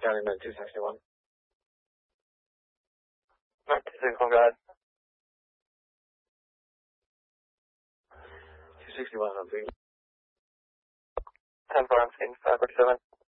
County, Med 261. Med 261, go ahead. 261 on 3. 10 4 on scene, 547.